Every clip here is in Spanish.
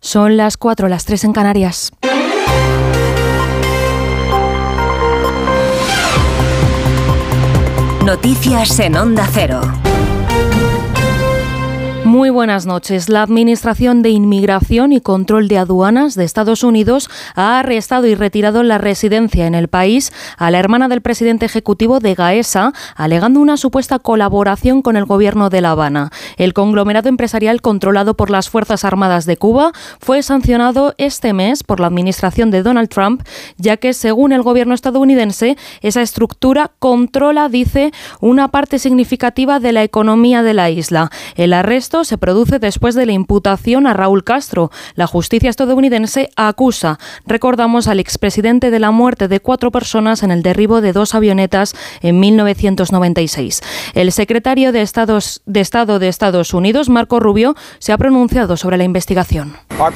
Son las 4, las 3 en Canarias. Noticias en Onda Cero. Muy buenas noches. La Administración de Inmigración y Control de Aduanas de Estados Unidos ha arrestado y retirado la residencia en el país a la hermana del presidente ejecutivo de Gaesa, alegando una supuesta colaboración con el gobierno de La Habana. El conglomerado empresarial controlado por las Fuerzas Armadas de Cuba fue sancionado este mes por la administración de Donald Trump, ya que, según el gobierno estadounidense, esa estructura controla, dice, una parte significativa de la economía de la isla. El arresto se produce después de la imputación a Raúl Castro. La justicia estadounidense acusa, recordamos, al expresidente de la muerte de 4 personas en el derribo de 2 avionetas en 1996. El secretario de Estado de Estados Unidos, Marco Rubio, se ha pronunciado sobre la investigación.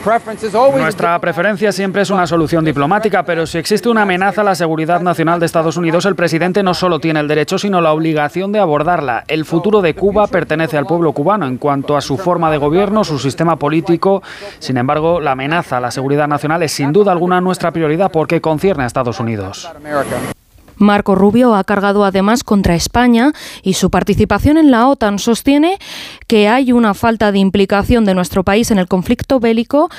Nuestra preferencia siempre es una solución diplomática, pero si existe una amenaza a la seguridad nacional de Estados Unidos, el presidente no solo tiene el derecho, sino la obligación de abordarla. El futuro de Cuba pertenece al pueblo cubano en cuanto a su forma de gobierno, su sistema político. Sin embargo, la amenaza a la seguridad nacional es sin duda alguna nuestra prioridad porque concierne a Estados Unidos. Marco Rubio ha cargado además contra España y su participación en la OTAN. Sostiene que hay una falta de implicación de nuestro país en el conflicto bélico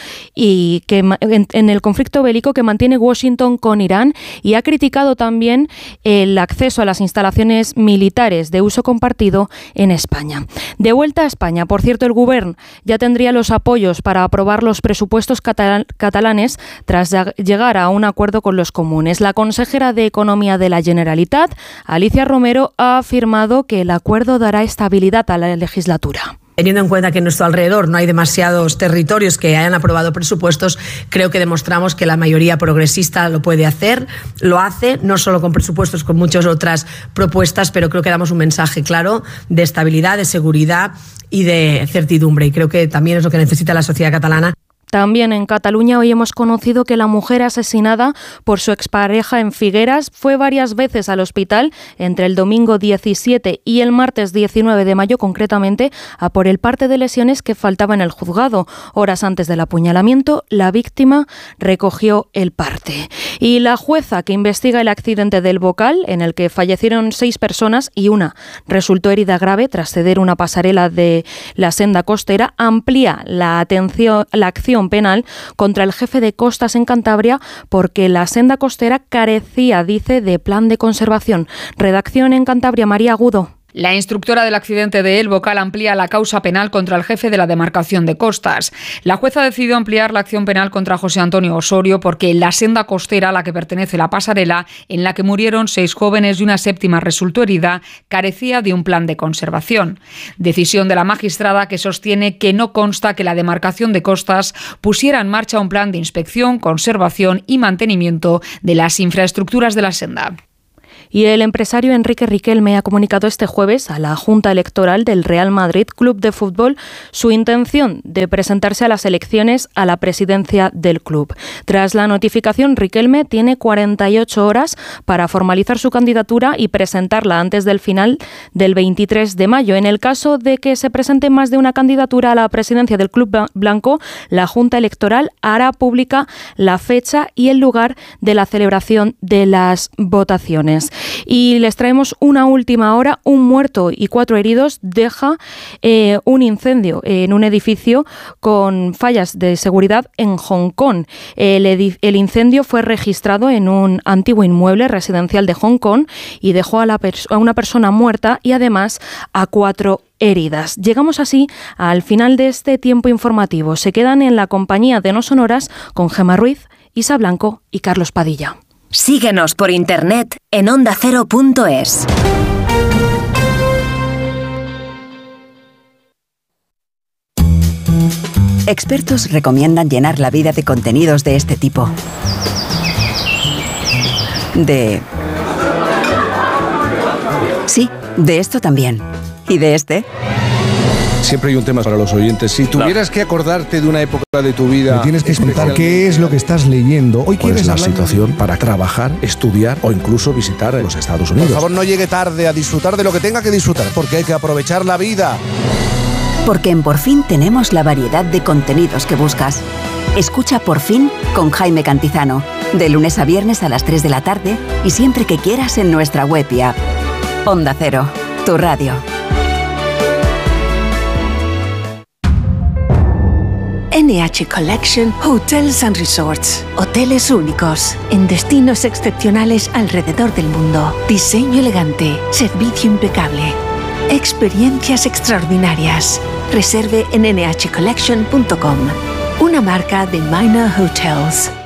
y que en el conflicto bélico que mantiene Washington con Irán, y ha criticado también el acceso a las instalaciones militares de uso compartido en España. De vuelta a España, por cierto, el Govern ya tendría los apoyos para aprobar los presupuestos catalanes tras llegar a un acuerdo con los comunes. La consejera de Economía de la Generalitat, Alicia Romero, ha afirmado que el acuerdo dará estabilidad a la legislatura. Teniendo en cuenta que en nuestro alrededor no hay demasiados territorios que hayan aprobado presupuestos, creo que demostramos que la mayoría progresista lo puede hacer, lo hace, no solo con presupuestos, con muchas otras propuestas, pero creo que damos un mensaje claro de estabilidad, de seguridad y de certidumbre, y creo que también es lo que necesita la sociedad catalana. También en Cataluña hoy hemos conocido que la mujer asesinada por su expareja en Figueras fue varias veces al hospital entre el domingo 17 y el martes 19 de mayo concretamente a por el parte de lesiones que faltaba en el juzgado. Horas antes del apuñalamiento, la víctima recogió el parte. Y la jueza que investiga el accidente del Bocal, en el que fallecieron 6 personas y una resultó herida grave tras ceder una pasarela de la senda costera, amplía la acción penal contra el jefe de costas en Cantabria porque la senda costera carecía, dice, de plan de conservación. Redacción en Cantabria, María Agudo. La instructora del accidente de El Bocal amplía la causa penal contra el jefe de la demarcación de costas. La jueza decidió ampliar la acción penal contra José Antonio Osorio porque la senda costera a la que pertenece la pasarela, en la que murieron 6 jóvenes y una 7ª resultó herida, carecía de un plan de conservación. Decisión de la magistrada que sostiene que no consta que la demarcación de costas pusiera en marcha un plan de inspección, conservación y mantenimiento de las infraestructuras de la senda. Y el empresario Enrique Riquelme ha comunicado este jueves a la Junta Electoral del Real Madrid Club de Fútbol su intención de presentarse a las elecciones a la presidencia del club. Tras la notificación, Riquelme tiene 48 horas para formalizar su candidatura y presentarla antes del final del 23 de mayo. En el caso de que se presente más de una candidatura a la presidencia del club blanco, la Junta Electoral hará pública la fecha y el lugar de la celebración de las votaciones. Y les traemos una última hora. Un muerto y 4 heridos deja un incendio en un edificio con fallas de seguridad en Hong Kong. El incendio fue registrado en un antiguo inmueble residencial de Hong Kong y dejó a una persona muerta y además a 4 heridas. Llegamos así al final de este tiempo informativo. Se quedan en la compañía de No Sonoras con Gemma Ruiz, Isa Blanco y Carlos Padilla. Síguenos por internet en ondacero.es. Expertos recomiendan llenar la vida de contenidos de este tipo. Sí, de esto también. ¿Y de este? Siempre hay un tema para los oyentes. Si tuvieras que acordarte de una época de tu vida... Me tienes que contar qué es lo que estás leyendo. Hoy ¿cuál es la situación para trabajar, estudiar o incluso visitar los Estados Unidos? Por favor, no llegue tarde a disfrutar de lo que tenga que disfrutar, porque hay que aprovechar la vida. Porque en Por Fin tenemos la variedad de contenidos que buscas. Escucha Por Fin con Jaime Cantizano, de lunes a viernes a las 3 de la tarde y siempre que quieras en nuestra web y app. Onda Cero, tu radio. NH Collection Hotels and Resorts. Hoteles únicos, en destinos excepcionales alrededor del mundo. Diseño elegante, servicio impecable. Experiencias extraordinarias. Reserve en nhcollection.com. Una marca de Minor Hotels.